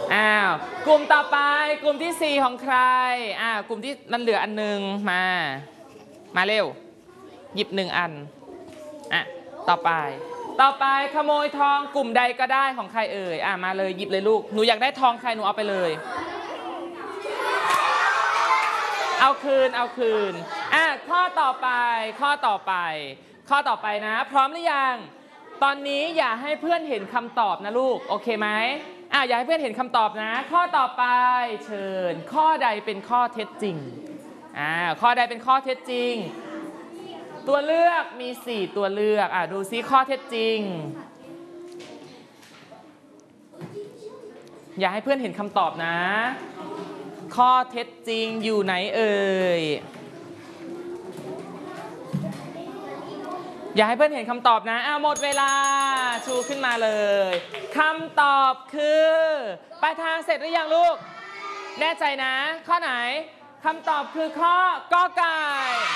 อ้าวกลุ่มต่อไปกลุ่มที่4ของใครกลุ่มที่มันเหลืออันนึงมาเร็วหยิบ1 อันต่อไปขโมยทองกลุ่มใดก็ได้ของใครเอ่ยมาเลยหยิบเลยลูกหนูอยากได้ทองใครหนูเอาไปเลยเอาคืนข้อต่อไปนะพร้อมหรือยังตอนนี้อย่าให้เพื่อนเห็นคำตอบนะลูกโอเคไหมอย่าให้เพื่อนเห็นคำตอบนะข้อต่อไปเชิญข้อใดเป็นข้อเท็จจริงข้อใดเป็นข้อเท็จจริงตัวเลือกมี4ตัวเลือกดูซิข้อเท็จจริงอย่าให้เพื่อนเห็นคำตอบนะข้อเท็จจริงอยู่ไหนเอ่ยอย่าให้เพื่อนเห็นคำตอบนะหมดเวลาชูขึ้นมาเลยคำตอบคือปลายทางเสร็จหรือยังลูกแน่ใจนะข้อไหนคำตอบคือข้อกอไก่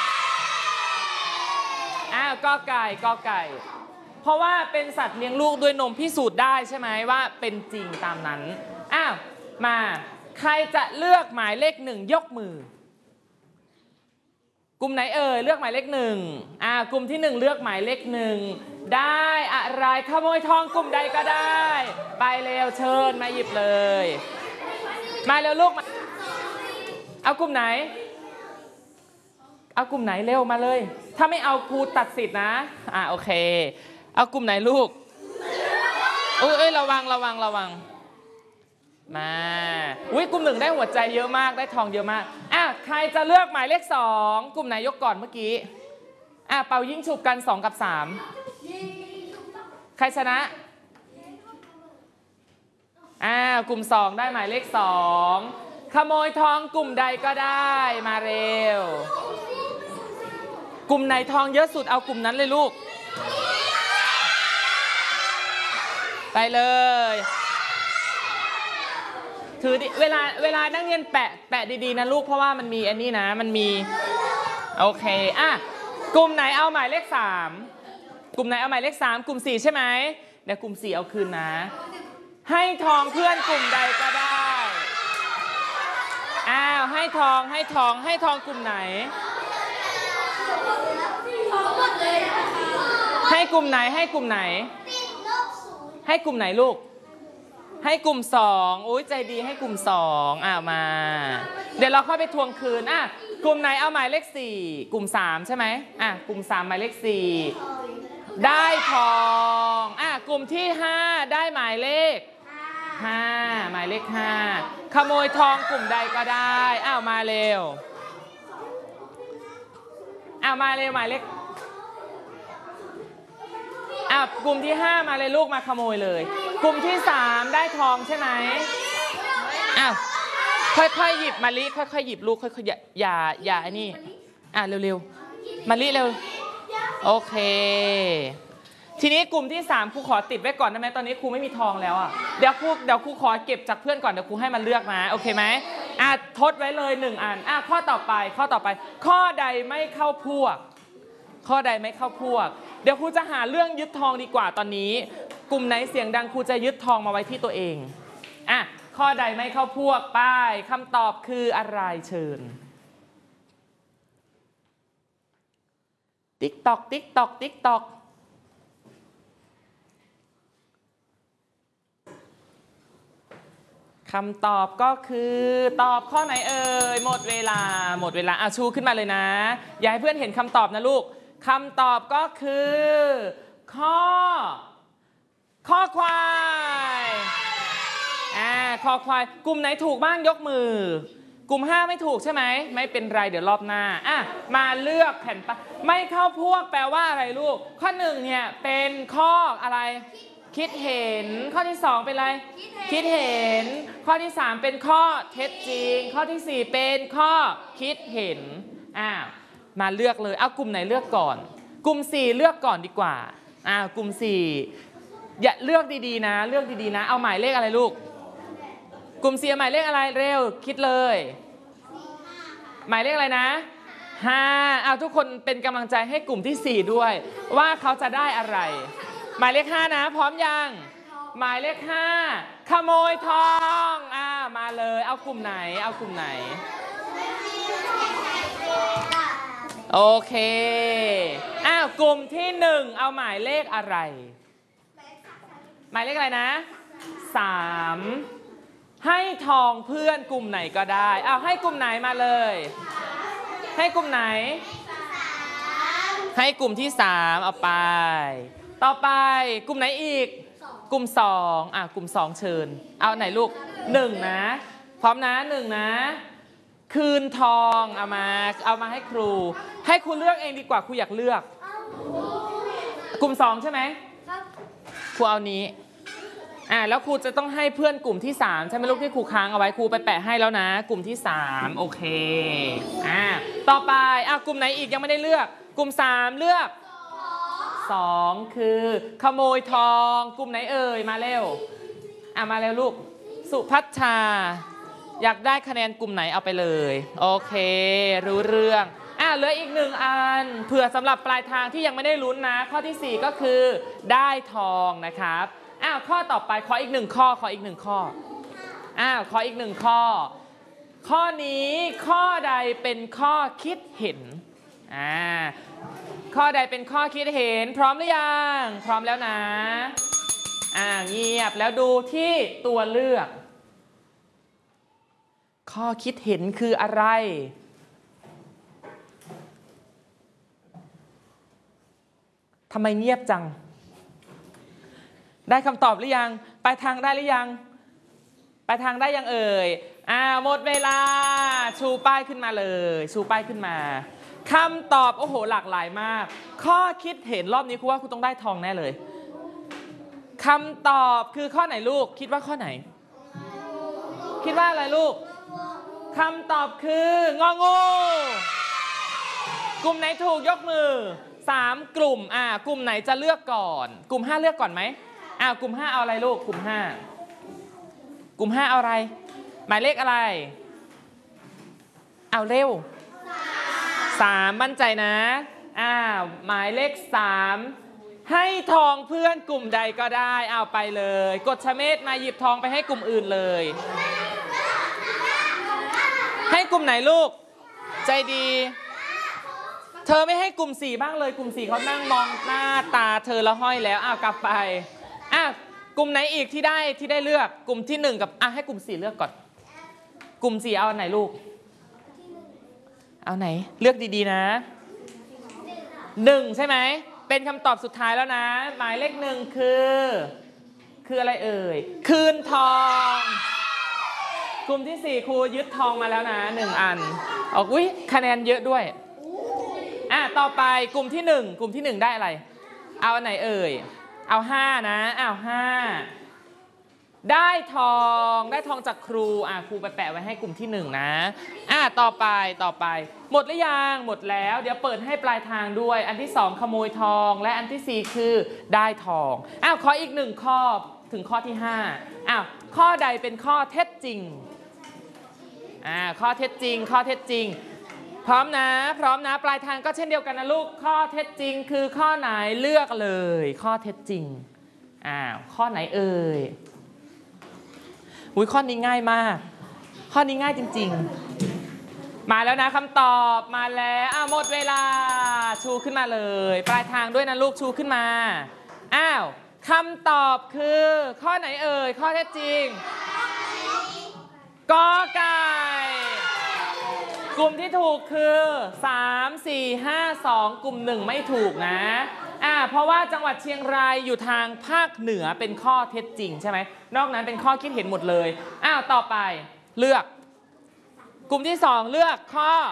กอไก่เพราะว่าเป็นสัตว์เลี้ยงลูกด้วยนมพิสูจน์ได้ใช่ไหมว่าเป็นจริงตามนั้นมาใครจะเลือกหมายเลข1ยกมือกลุ่มไหนเอ่ยเลือกหมายเลข1กลุ่มที่1เลือกหมายเลข1ได้อะไรขโมยทองกลุ่มใดก็ได้ไปเร็วเชิญมาหยิบเลยมาเร็วลูกเอากลุ่มไหนเร็วมาเลยถ้าไม่เอาครูตัดสิทธิ์นะโอเคเอากลุ่มไหนลูกระวังมากลุ่ม1ได้หัวใจเยอะมากได้ทองเยอะมากใครจะเลือกหมายเลข2กลุ่มไหนยกก่อนเมื่อกี้เป่ายิ่งฉุบกัน2กับ3ใครชนะกลุ่ม2ได้หมายเลข2ขโมยทองกลุ่มใดก็ได้มาเร็วกลุ่มไหนทองเยอะสุดเอากลุ่มนั้นเลยลูกไปเลยถือเวลานักเรียนแปะดีๆนะลูกเพราะว่ามันมีอันนี้นะมันมีโอเคกลุ่มไหนเอาหมายเลข3กลุ่มไหนเอาหมายเลข3กลุ่ม4ใช่ไหมเดี๋ยวกลุ่ม4เอาคืนนะให้ทองเพื่อนกลุ่มใดก็ได้ให้ทองกลุ่มไหนให้กลุ่มไหนให้กลุ่มไหนลูกให้กลุ่ม2อุ้ยใจดีให้กลุ่ม2มาเดี๋ยวเราค่อยไปทวงคืนกลุ่มไหนเอาหมายเลข4กลุ่ม3ใช่ไหมกลุ่ม3หมายเลข4ได้ทองกลุ่มที่5ได้หมายเลข5หมายเลข5ขโมยทองกลุ่มใดก็ได้มาเร็วหมายเลขกลุ่มที่5มาเลยลูกมาขโมยเลยกลุ่มที่3ได้ทองใช่ไหมค่อยๆหยิบมะลิค่อยๆหยิบลูกค่อยๆอย่าไอ้นี่เร็วๆมะลิเร็วโอเคทีนี้กลุ่มที่3ครูขอติดไว้ก่อนได้ไหมตอนนี้ครูไม่มีทองแล้วเดี๋ยวครูขอเก็บจากเพื่อนก่อนเดี๋ยวครูให้มันเลือกมาโอเคไหมทดไว้เลย1 อันข้อต่อไปข้อใดไม่เข้าพวกเดี๋ยวครูจะหาเรื่องยึดทองดีกว่าตอนนี้กลุ่มไหนเสียงดังครูจะยึดทองมาไว้ที่ตัวเองข้อใดไม่เข้าพวกป้ายคำตอบคืออะไรเชิญติ๊กตอกคำตอบก็คือตอบข้อไหนเอ่ยหมดเวลาชูขึ้นมาเลยนะอย่าให้เพื่อนเห็นคำตอบนะลูกคำตอบก็คือข้อควายกลุ่มไหนถูกบ้างยกมือกลุ่ม5ไม่ถูกใช่ไหมไม่เป็นไรเดี๋ยวรอบหน้ามาเลือกแผ่นไม่เข้าพวกแปลว่าอะไรลูกข้อ1เนี่ยเป็นข้ออะไรคิดเห็นข้อที่2เป็นอะไรคิดเห็นข้อที่3เป็นข้อเท็จจริงข้อที่4เป็นข้อคิดเห็นมาเลือกเลยเอากลุ่มไหนเลือกก่อนกลุ่ม4เลือกก่อนดีกว่ากลุ่ม4อย่าเลือกดีๆนะเอาหมายเลขอะไรลูกกลุ่ม4หมายเลขอะไรเร็วคิดเลยหมายเลขอะไรนะ5เอาทุกคนเป็นกำลังใจให้กลุ่มที่4ด้วยว่าเขาจะได้อะไรหมายเลข5นะพร้อมยังหมายเลข5ขโมยทองเลยเอากลุ่มไหนเอากลุ่มไหนโอเคกลุ่มที่1เอาหมายเลขอะไรหมายเลขอะไรนะ3ให้ทองเพื่อนกลุ่มไหนก็ได้ให้กลุ่มไหนมาเลยให้กลุ่มไหนให้กลุ่มที่3เอาไปต่อไปกลุ่มไหนอีกกลุ่ม2กลุ่ม2เชิญเอาไหนลูก1นะพร้อมนะ1นะคืนทองเอามาให้ครูเลือกเองดีกว่าครูอยากเลือกกลุ่ม2ใช่ไหมครูเอานี้แล้วครูจะต้องให้เพื่อนกลุ่มที่3ใช่ไหมลูกที่ครูค้างเอาไว้ครูไปแปะให้แล้วนะกลุ่มที่3โอเคต่อไปกลุ่มไหนอีกยังไม่ได้เลือกกลุ่ม3เลือก2คือขโมยทองกลุ่มไหนเอ่ยมาเร็วมาเร็วลูกสุพัชชาอยากได้คะแนนกลุ่มไหนเอาไปเลยโอเครู้เรื่องเหลืออีก1อันเผื่อสำหรับปลายทางที่ยังไม่ได้ลุ้นนะข้อที่4ก็คือได้ทองนะครับข้อต่อไปขออีก1ข้อขออีก1ข้อขออีก1ข้อข้อนี้ข้อใดเป็นข้อคิดเห็นข้อใดเป็นข้อคิดเห็นพร้อมหรือยังพร้อมแล้วนะเงียบแล้วดูที่ตัวเลือกข้อคิดเห็นคืออะไรทำไมเงียบจังได้คำตอบหรือยังไปทางได้หรือยังไปทางได้ยังเอ่ยหมดเวลาชูป้ายขึ้นมาเลยชูป้ายขึ้นมาคำตอบโอ้โหหลากหลายมากข้อคิดเห็นรอบนี้ครูว่าครูต้องได้ทองแน่เลยคำตอบคือข้อไหนลูกคิดว่าข้อไหนคิดว่าอะไรลูกคำตอบคืององูกลุ่มไหนถูกยกมือ3กลุ่มกลุ่มไหนจะเลือกก่อนกลุ่ม5เลือกก่อนไหมกลุ่ม5เอาอะไรลูกกลุ่ม5เอาอะไรหมายเลขอะไรเอาเร็ว3มั่นใจนะหมายเลข3ให้ทองเพื่อนกลุ่มใดก็ได้เอาไปเลยกฎชเมธมาหยิบทองไปให้กลุ่มอื่นเลยให้กลุ่มไหนลูกใจดีเธอไม่ให้กลุ่ม4บ้างเลยกลุ่ม4เขานั่งมองหน้าตาเธอแล้วห้อยแล้วกลับไปกลุ่มไหนอีกที่ได้เลือกกลุ่มที่1กับให้กลุ่ม4เลือกก่อนกลุ่ม4เอาไหนลูกเอาไหนเลือกดีๆนะ1ใช่ไหมเป็นคำตอบสุดท้ายแล้วนะหมายเลข1คืออะไรเอ่ยคืนทองกลุ่มที่4ครูยึดทองมาแล้วนะ1อันอุ๊ยคะแนนเยอะด้วยต่อไปกลุ่มที่1ได้อะไรเอาอันไหนเอ่ยเอา5นะ5ได้ทองจากครูครูไปแปะไว้ให้กลุ่มที่1นะต่อไปหมดหรือยังหมดแล้วเดี๋ยวเปิดให้ปลายทางด้วยอันที่2ขโมยทองและอันที่4คือได้ทองขออีก1ข้อถึงข้อที่5ข้อใดเป็นข้อเท็จจริงข้อเท็จจริงพร้อมนะปลายทางก็เช่นเดียวกันนะลูกข้อเท็จจริงคือข้อไหนเลือกเลยข้อเท็จจริงข้อไหนเอ่ยข้อนี้ง่ายมากข้อนี้ง่ายจริงๆมาแล้วนะคำตอบมาแล้วหมดเวลาชูขึ้นมาเลยปลายทางด้วยนะลูกชูขึ้นมาคำตอบคือข้อไหนเอ่ยข้อเท็จจริงกอไก่กลุ่มที่ถูกคือ3 4 5 2กลุ่ม1ไม่ถูกนะเพราะว่าจังหวัดเชียงรายอยู่ทางภาคเหนือเป็นข้อเท็จจริงใช่ไหมนอกนั้นเป็นข้อคิดเห็นหมดเลยต่อไปเลือกกลุ่มที่2เลือกข้อ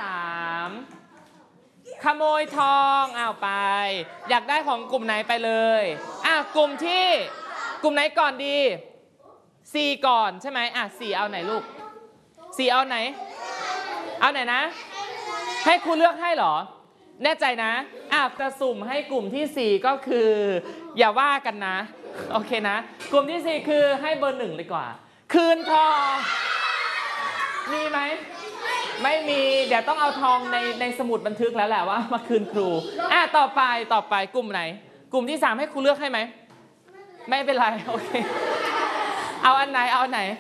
3ขโมยทองไปอยากได้ของกลุ่มไหนไปเลยกลุ่มไหนก่อนดี4ก่อนใช่ไหม4เอาไหนลูก4เอาไหนนะให้ครูเลือกให้เหรอแน่ใจนะจะสุ่มให้กลุ่มที่4ก็คืออย่าว่ากันนะโอเคนะกลุ่มที่4คือให้เบอร์1เลยกว่าคืนทองมีไหมไม่มีเดี๋ยวต้องเอาทองในสมุดบันทึกแล้วแหละว่ามาคืนครูต่อไปกลุ่มไหนกลุ่มที่3ให้ครูเลือกให้ไหมไม่เป็นไรโอเคเอาอันไหน